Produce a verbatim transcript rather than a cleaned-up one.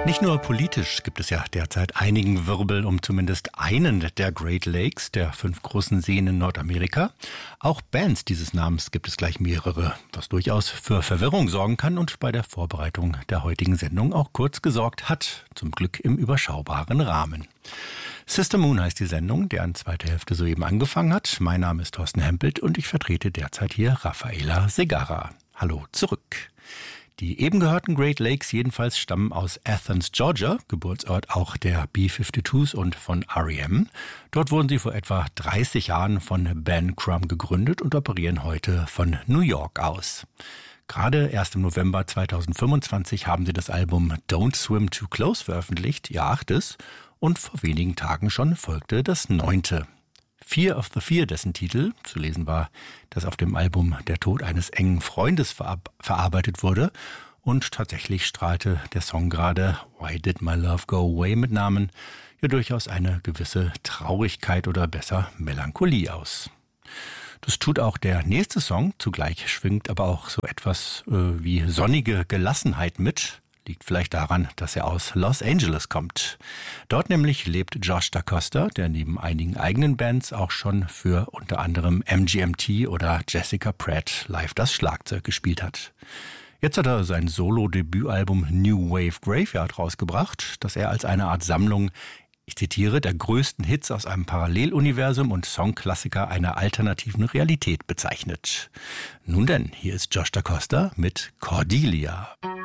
Nicht nur politisch gibt es ja derzeit einigen Wirbel um zumindest einen der Great Lakes, der fünf großen Seen in Nordamerika. Auch Bands dieses Namens gibt es gleich mehrere, was durchaus für Verwirrung sorgen kann und bei der Vorbereitung der heutigen Sendung auch kurz gesorgt hat, zum Glück im überschaubaren Rahmen. Sister Moon heißt die Sendung, deren zweite Hälfte soeben angefangen hat. Mein Name ist Thorsten Hempelt und ich vertrete derzeit hier Rafaela Segarra. Hallo zurück. Die eben gehörten Great Lakes jedenfalls stammen aus Athens, Georgia, Geburtsort auch der B zweiundfünfzigs und von R E M. Dort wurden sie vor etwa dreißig Jahren von Ben Crumb gegründet und operieren heute von New York aus. Gerade erst im November zweitausendfünfundzwanzig haben sie das Album Don't Swim Too Close veröffentlicht, ihr achtes, und vor wenigen Tagen schon folgte das neunte. Fear of the Fear, dessen Titel zu lesen war, dass auf dem Album der Tod eines engen Freundes verar- verarbeitet wurde. Und tatsächlich strahlte der Song gerade Why Did My Love Go Away mit Namen ja durchaus eine gewisse Traurigkeit oder besser Melancholie aus. Das tut auch der nächste Song, zugleich schwingt aber auch so etwas äh, wie sonnige Gelassenheit mit. Liegt vielleicht daran, dass er aus Los Angeles kommt. Dort nämlich lebt Josh DaCosta, der neben einigen eigenen Bands auch schon für unter anderem M G M T oder Jessica Pratt live das Schlagzeug gespielt hat. Jetzt hat er sein Solo-Debütalbum New Wave Graveyard rausgebracht, das er als eine Art Sammlung, ich zitiere, der größten Hits aus einem Paralleluniversum und Songklassiker einer alternativen Realität bezeichnet. Nun denn, hier ist Josh DaCosta mit Cordelia.